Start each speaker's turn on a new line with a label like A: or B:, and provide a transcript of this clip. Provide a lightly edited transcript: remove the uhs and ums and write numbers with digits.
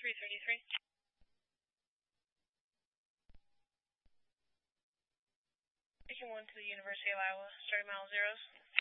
A: 333. Taking 1 to the University of Iowa, starting mile zeros.